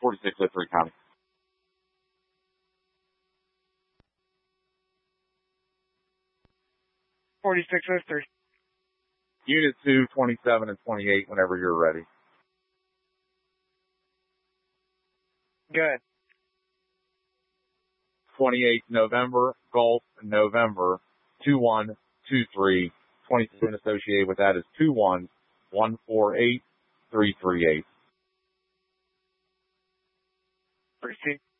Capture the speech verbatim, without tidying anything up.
forty-six oh three County. forty-six oh three. Unit two, twenty-seven and twenty-eight whenever you're ready. Good. twenty-eight November, Golf, November, two one two three. twenty-seven associated with that is two one one four eight three three eight. Proceed.